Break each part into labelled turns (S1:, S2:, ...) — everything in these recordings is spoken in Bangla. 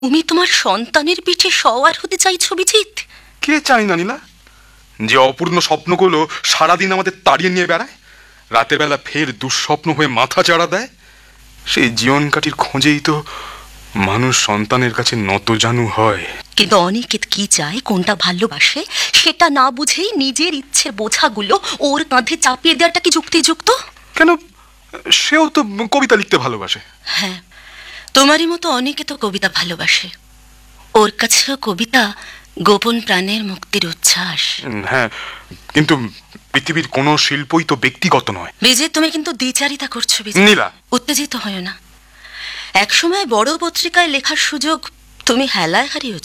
S1: তুমি তোমার সন্তানের পিঠে সওয়ার হতে চাইছো বিজিত?
S2: কে চাই না নীলা? যে অপূর্ণ স্বপ্নগুলো সারাদিন আমাদের তাড়িয়ে নিয়ে বেড়ায়, রাতের বেলা ফের দুঃস্বপ্ন হয়ে মাথা চাড়া দেয়, সেই জীবন কাঠির খোঁজেই তো মানুষ সন্তানের কাছে নতজানু হয়।
S1: কিন্তু অনিকেত কি চায়, কোনটা ভালোবাসে, সেটা না বুঝেই নিজের ইচ্ছের বোঝাগুলো ওর কাঁধে চাপিয়ে দেওয়াটা কি যুক্তিযুক্ত?
S2: কেন, সেও তো কবিতা লিখতে ভালোবাসে।
S1: হ্যাঁ, তোমারই মতো অনেকে তো কবিতা ভালোবাসে। ওর কাছেও কবিতা গোপন প্রাণের মুক্তির উচ্ছ্বাস।
S2: হ্যাঁ, কিন্তু পৃথিবীর কোনো শিল্পই তো ব্যক্তিগত নয়।
S1: বিজয়, তুমি কিন্তু দ্বিচারিতা করছো বিজয়।
S2: নীলা,
S1: উত্তেজিত হয় না। একসময় বড় পত্রিকায় লেখার সুযোগ তুমি হেলায় হারিয়েছ।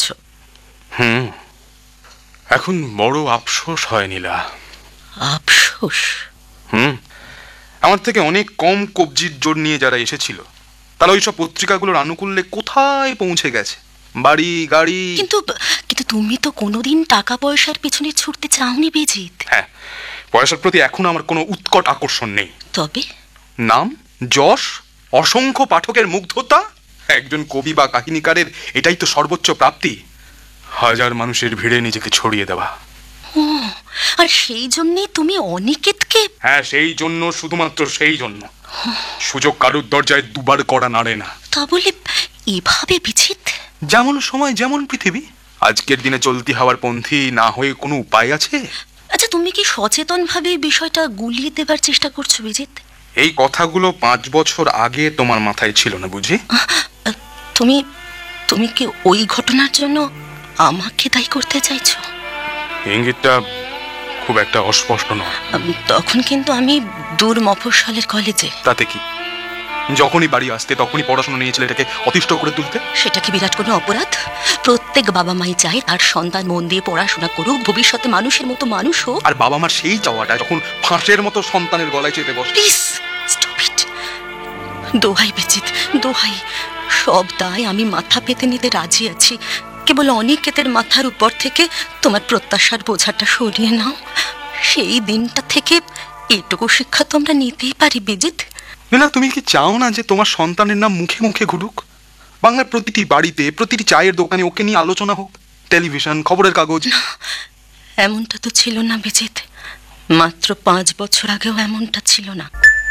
S2: এখন বড় আফসোস হয় নীলা।
S1: আফসোস?
S2: আমার থেকে অনেক কম কবজির জোর নিয়ে যারা এসেছিল, তারা ওইসব পত্রিকাগুলোর আনুকূল্যে কোথায় পৌঁছে গেছে, বাড়ি গাড়ি।
S1: কিন্তু কিন্তু তুমি তো কোনোদিন টাকা পয়সার পিছনে ছুটতে চাওনি বিজিত।
S2: হ্যাঁ, পয়সার প্রতি এখন আমার কোনো উৎকট আকর্ষণ নেই।
S1: তবে
S2: নাম, যশ, অসংখ্য পাঠকের মুগ্ধতা, একজন কবি বা কাহিনীকারের এটাই তো সর্বোচ্চ প্রাপ্তি। হাজার মানুষের ভিড়ে নিজেকে ছড়িয়ে দেওয়া।
S1: ও, আর সেই জন্যই তুমি অনিকেতকে?
S2: হ্যাঁ, সেই জন্য, শুধুমাত্র সেই জন্য। সুযোগ কারুর দরজায় দুবার করা নাড়ে না।
S1: তা বলে এভাবে বিজিত?
S2: যেমন সময় যেমন পৃথিবী, আজকের দিনে চলতি হওয়ার পন্থী না হয়ে কোনো উপায় আছে?
S1: আচ্ছা, তুমি কি সচেতনভাবে বিষয়টা গুলিয়ে দেবার চেষ্টা করছো বিজিত?
S2: এই কথাগুলো 5 বছর আগে তোমার মাথায় ছিল না বুঝি?
S1: তুমি তুমি কি ওই ঘটনার জন্য আমাকে দায়ী করতে চাইছো?
S2: ইঙ্গিতটা খুব একটা অস্পষ্ট নয়।
S1: তখন কিন্তু আমি দূর মফস্বলের কলেজে।
S2: তাতে কি, যখনই বাড়ি আসতে তখনই পড়াশোনা নিয়ে ছেলেটাকে অতিষ্ঠ করে তুলতে।
S1: সেটা কি বিরাট কোনো অপরাধ? প্রত্যেক বাবা মাই চায় তার সন্তান মন দিয়ে পড়াশোনা করুক, ভবিষ্যতে মানুষের মতো মানুষ হোক।
S2: আর বাবা মার সেই চাওয়াটা যখন ফাঁসের মতো সন্তানের গলায় চেপে বসে।
S1: Please stop it. দোহাই বিজিত, দোহাই। সব দায় আমি মাথা পেতে নিতে রাজি আছি। কেবল অনিকেতের মাথার উপর থেকে তোমার প্রত্যাশার বোঝাটা সরিয়ে নাও। সেই দিনটা থেকে এটুকু শিক্ষা তোমরা নিতেই পারি বিজিত।
S2: নীলা, তুমি কি চাও না যে তোমার সন্তানের নাম মুখে মুখে ঘুরুক? বাংলার প্রতিটি বাড়িতে, প্রতিটি চায়ের দোকানে ওকে নিয়ে আলোচনা হোক, টেলিভিশন, খবরের কাগজ।
S1: এমনটা তো ছিল না বিজিত। মাত্র 5 বছর আগেও এমনটা ছিল না।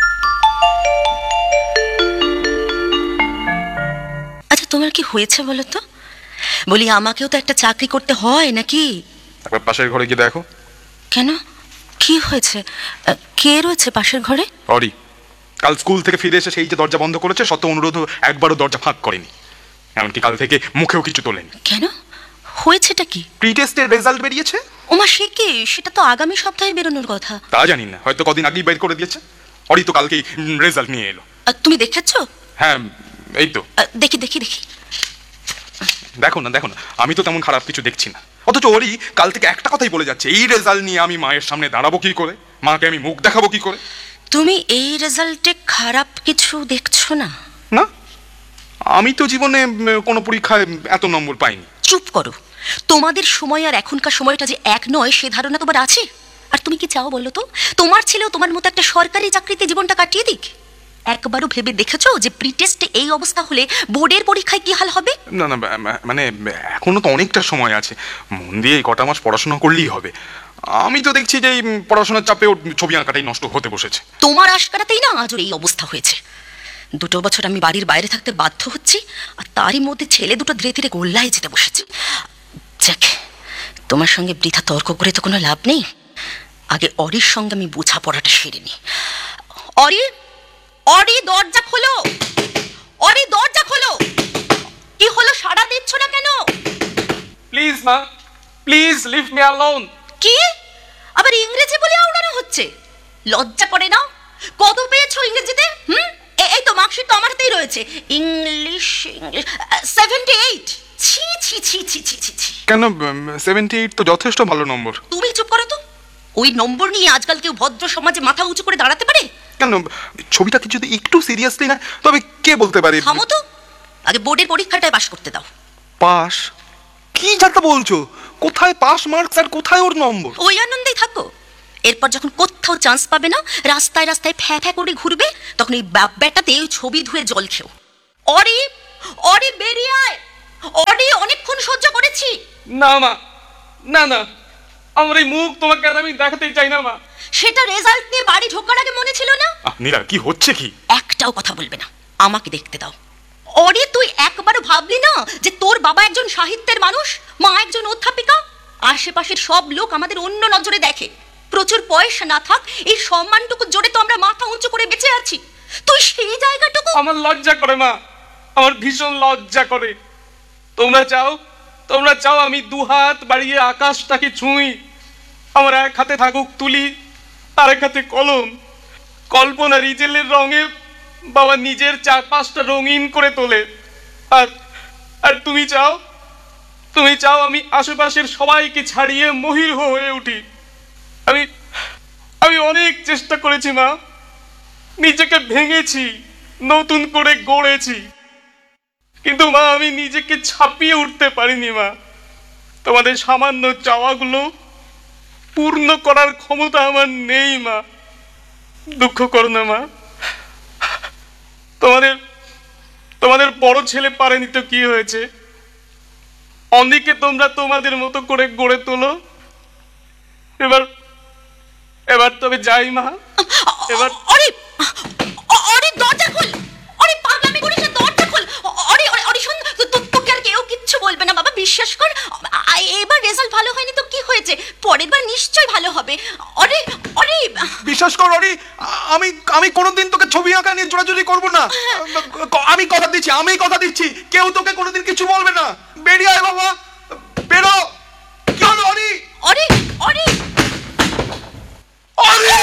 S1: আচ্ছা, তোমার কি হয়েছে বলো তো? বলি, আমাকেও তো একটা চাকরি করতে হয় নাকি?
S2: একবার পাশের ঘরে গিয়ে দেখো।
S1: কেন, কি হয়েছে? কে রয়েছে পাশের ঘরে?
S2: অরি। কাল স্কুল থেকে ফিরে এসে সেই যে দরজা বন্ধ করেছে, শত অনুরোধ একবারও দরজা ফাঁক করেনি। এমনকি কাল থেকে মুখেও কিছু তোলেনি।
S1: কেন, হয়েছেটা কি?
S2: প্রি টেস্টের রেজাল্ট বেরিয়েছে।
S1: ওমা, সে কি? সেটা তো আগামী সপ্তাহে বেরোনোর কথা।
S2: তা জানি না, হয়তো কদিন আগেই বের করে দিয়েছে। অরি তো কালকেই রেজাল্ট নিয়ে এলো।
S1: তুমি দেখেছো?
S2: হ্যাঁ, এই তো।
S1: দেখি দেখি দেখি।
S2: দেখো না, দেখো না, আমি তো তেমন খারাপ কিছু দেখছি না। অথচ ওরই কাল থেকে একটা কথাই বলে যাচ্ছে, এই রেজাল্ট নিয়ে আমি মায়ের সামনে দাঁড়াবো কি করে, মাকে আমি মুখ দেখাবো কি করে।
S1: তুমি এই রেজাল্টে খারাপ কিছু দেখছো না?
S2: না, আমি তো জীবনে কোনো পরীক্ষায় এত নম্বর পাইনি।
S1: চুপ করো। তোমাদের সময় আর এখনকার সময়টা যে এক নয়, সে ধারণা তোমার আছে? আর তুমি কি চাও বলো তো? তোমার ছেলেও তোমার মতো একটা সরকারি চাকরিতে জীবনটা কাটিয়ে দিক? একবারও ভেবে দেখেছো যে প্রি টেস্টে এই অবস্থা হলে বোর্ডের পরীক্ষায় কি হাল হবে?
S2: না না, মানে এখনো তো অনেকটা সময় আছে। মন দিয়ে এই কটা মাস পড়াশোনা করলেই হবে। আমি তো দেখছি যে এই পড়াশোনার চাপে ওর ছবি আঁকাটাই নষ্ট হতে বসেছে।
S1: তোমার আশকারাতেই না আজ ওর এই অবস্থা হয়েছে। 2 বছর আমি বাড়ির বাইরে থাকতে বাধ্য হচ্ছি, আর তারই মধ্যে ছেলে দুটো ধীরে ধীরে গোল্লায় যেতে বসেছে। যাক, তোমার সঙ্গে বৃথা তর্ক করে তো কোনো লাভ নেই। আগে অরির সঙ্গে আমি বোঝাপড়াটা সেরে নি। অরি, অরি, দরজা খোলো। অরি, দরজা খোলো। কি হলো, সাড়া দিচ্ছ না কেন?
S3: প্লিজ মা, প্লিজ লিভ মি অ্যালোন।
S1: কি আবার ইংরেজি বলে আওড়ানো হচ্ছে? লজ্জা করে না? কত পেয়েছো ইংরেজিতে? এই তো মার্কশিট তো আমার হাতেই রয়েছে। ইংলিশ 78। ছি ছি ছি ছি ছি ছি ছি।
S2: কেন, 78 তো যথেষ্ট ভালো নম্বর।
S1: তুমি চুপ করো তো। ওই নম্বর নিয়ে আজকাল কেউ ভদ্র সমাজে মাথা উঁচু করে দাঁড়াতে পারে?
S2: কেন, ছবিটাকে যদি একটু সিরিয়াসলি না, তবে কে বলতে পারে?
S1: থামো তো, আগে বোর্ডের পরীক্ষাটায় পাশ করতে দাও।
S2: পাস? কি যাতা বলছো? কোথায় পাস মার্কস আর কোথায় ওর নম্বর?
S1: ওই আনন্দেই থাকো। এরপর যখন কোথাও চান্স পাবে না, রাস্তায় রাস্তায় ফ্যা ফ্যা করে ঘুরবে, তখন এই ব্যাটাতে ছবি ধুয়ে জল খেও। অরি, অরি, বেরিয়ে আয়।
S3: না মা, না না, আমার এই মুখ তোমাকে আর আমি দেখাতেই চাই না মা।
S1: সেটা রেজাল্ট নিয়ে বাড়ি ঢোকার আগে মনে ছিল না?
S2: নীলা, কি হচ্ছে কি?
S1: একটাও কথা বলবে না, আমাকে দেখতে দাও। অরে তুই একবারও ভাবলি না যে তোর বাবা একজন সাহিত্যের মানুষ, মা একজন অধ্যাপিকা? আশেপাশের সব লোক আমাদের অন্য নজরে দেখে। প্রচুর পয়সা না থাক, এই সম্মানটুকু জোরে তো আমরা মাথা উঁচু করে বেঁচে আছি। তুই সেই জায়গাটুকু।
S3: আমার লজ্জা করে মা, আমার ভীষণ লজ্জা করে। তোমরা চাও আমি দুহাত বাড়িয়ে আকাশটাকে ছুঁই, আমার এক হাতে থাকুক তুলি, আর এক হাতে কলম। কল্পনা রিজেলের রঙে বাবা নিজের চারপাশটা রঙিন করে তোলে। আর তুমি চাও আমি আশেপাশের সবাইকে ছাড়িয়ে মহির হয়ে উঠি। আমি অনেক চেষ্টা করেছি মা, নিজেকে ভেঙেছি, নতুন করে গড়েছি, কিন্তু মা আমি নিজেকে ছাপিয়ে উঠতে পারিনি মা। তোমাদের সামান্য চাওয়াগুলো পূর্ণ করার ক্ষমতা আমার নেই মা। দুঃখ করো না মা, তোমাদের বড় ছেলে পারেনি তো কি হয়েছে? অনেকে তোমরা তোমাদের মতো করে গড়ে তোলো। এবার তবে যাই মা, এবার।
S1: অরে অরে দরজা খোল, অরে পাগলামি করিস না, দরজা খোল। অরে অরে অরে শোন, তোকে আর কেউ কিচ্ছু বলবে না বাবা, বিশ্বাস কর। এবার রেজাল্ট ভালো হয়নি তো কি হয়েছে, পরের বার নিশ্চয়ই ভালো হবে। অরে অরে
S2: বিশ্বাস কর অরি, আমি কোনোদিন তোকে ছবি আঁকা নিয়ে জোরাজুরি করবো না। আমি কথা দিচ্ছি কেউ তোকে কোনোদিন কিছু বলবে না। বেরিয়ে আয় বাবা, বেরো। কি হলো অরি?
S1: অরে অরে
S2: অরি!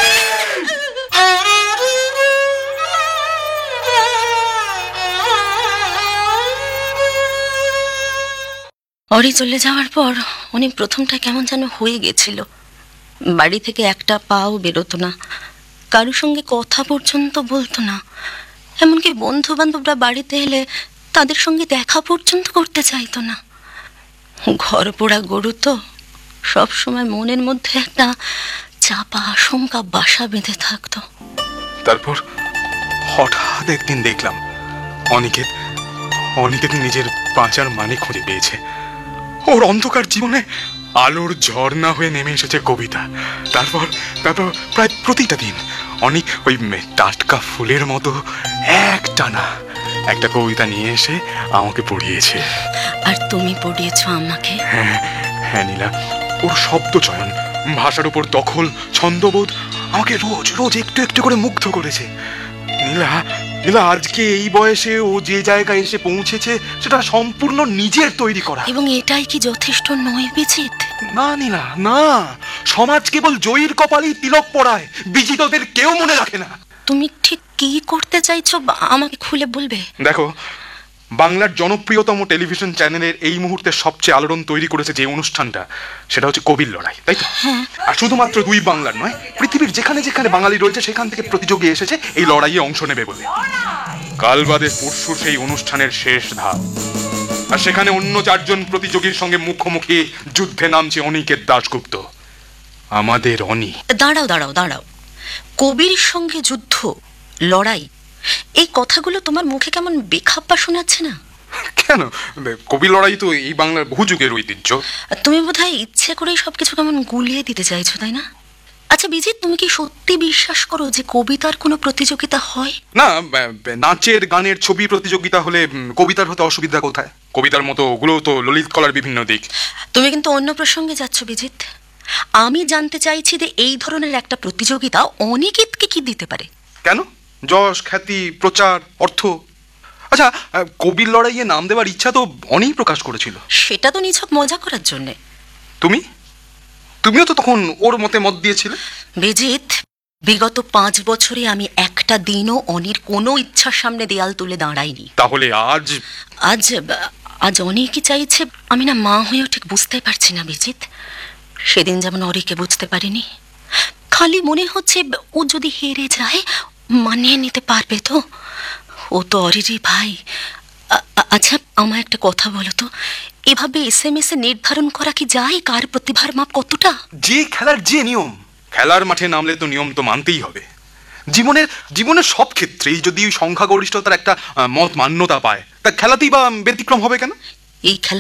S1: অরি চলে যাওয়ার পর উনি প্রথমটা কেমন যেন হয়ে গেছিল। বাড়ি থেকে একটা পাও বেরোতো না, কারোর সঙ্গে কথা পর্যন্ত বলতো না। এমনকি বন্ধু বান্ধবরা বাড়িতে এলে তাদের সঙ্গে দেখা পর্যন্ত করতে চাইতো না। ঘর পোড়া গরু তো, সবসময় মনের মধ্যে একটা চাপা আশঙ্কা বাসা বেঁধে থাকতো।
S2: তারপর হঠাৎ একদিন দেখলাম অনিকেত নিজের বাঁচার মানে খুঁজে পেয়েছে। ওর অন্ধকার জীবনে আলোর ঝর্ণা হয়ে নেমে এসেছে কবিতা। তারপর প্রায় প্রতিটা দিন অনেক ওই টাটকা ফুলের মতো একটানা একটা কবিতা নিয়ে এসে আমাকে পড়িয়েছে।
S1: আর তুমি পড়িয়েছো আমাকে?
S2: হ্যাঁ নীলা, ওর শব্দ চয়ন, ভাষার উপর দখল, ছন্দবোধ আমাকে রোজ রোজ একটু একটু করে মুগ্ধ করেছে। নীলা, আজকে এই বয়সে ও যে জায়গায় এসে পৌঁছেছে সেটা সম্পূর্ণ নিজের তৈরি করা।
S1: এবং এটাই কি যথেষ্ট নয় বিজিত?
S2: না নীলা, না। সমাজ কেবল জয়ীর কপালেই তিলক পড়ায়, বিজিতদের কেউ মনে রাখে না।
S1: তুমি ঠিক কি করতে চাইছো আমাকে খুলে বলবে?
S2: দেখো, বাংলার জনপ্রিয়তম টেলিভিশন চ্যানেলের এই মুহূর্তে সবচেয়ে আলোড়ন তৈরি করেছে যে অনুষ্ঠানটা, সেটা হচ্ছে কবির লড়াই, তাই তো? আর শুধুমাত্র দুই বাংলার নয়, পৃথিবীর যেখানে যেখানে বাঙালি রয়েছে সেখান থেকে প্রতিযোগী এসেছে এই লড়াইয়ে অংশ নেবে বলে। কাল বাদে পরশু সেই অনুষ্ঠানের শেষ ধাপ, আর সেখানে অন্য 4 জন প্রতিযোগীর সঙ্গে মুখোমুখি যুদ্ধে নামছে অনিকেত দাশগুপ্ত, আমাদের অনি।
S1: দাঁড়াও, কবির সঙ্গে যুদ্ধ, লড়াই, এই কথাগুলো তোমার মুখে কেমন বেখাপ্পা শোনাচ্ছে না?
S2: কেন? কবি লড়াই তো এই বাংলার বহু যুগের ঐতিহ্য।
S1: তুমি বোধহয় ইচ্ছে করেই সবকিছু কেমন গুলিয়ে দিতে চাইছো, তাই না? আচ্ছা বিজিত, তুমি কি সত্যি বিশ্বাস করো যে কবিতার কোনো প্রতিযোগিতা হয়?
S2: না, নাচের, গানের, ছবি প্রতিযোগিতা হলে কবিতার হতে অসুবিধা কোথায়? কবিতার মতো ওগুলো তো ললিত কলার বিভিন্ন দিক।
S1: তুমি কিন্তু অন্য প্রসঙ্গে যাচ্ছ বিজিত। আমি জানতে চাইছি যে এই ধরনের একটা প্রতিযোগিতা অনিকেতকে কি দিতে পারে?
S2: কেন? যশ, খ্যাতি, প্রচার, অর্থ। আচ্ছা, কবির লড়াইয়ে নাম দেওয়ার ইচ্ছা তো অনেই প্রকাশ করেছিল।
S1: সেটা তো নিছক মজা করার জন্যে।
S2: তুমিও তো তখন ওর মতে মত দিয়েছিলে।
S1: বিজিত, বিগত 5 বছরে আমি একটা দিনও অনির কোনো ইচ্ছার সামনে দেয়াল তুলে দাঁড়াইনি।
S2: তাহলে
S1: আজ অনেকই চাইছে আমি না মা হয়েও ঠিক বুঝতে পারছি না বিজিত। সেদিন যেমন অরিকে বুঝতে পারিনি, খালি মনে হচ্ছে ও যদি হেরে যায় মানিয়ে নিতে পারবে তো? ও তো অরিরই ভাই। আচ্ছা আমার একটা কথা বলো তো, এভাবে SMS এ নির্ধারণ করা কি যায় কার প্রতিভার মাপ কতটা?
S2: যে খেলার যে নিয়ম, খেলার মাঠে নামলে তো নিয়ম তো মানতেই হবে। জীবনের সব ক্ষেত্রেই যদি সংখ্যাগরিষ্ঠতার একটা মত মান্যতা পায়, তা খেলাতেই বা ব্যতিক্রম হবে কেন?
S1: এই খেলা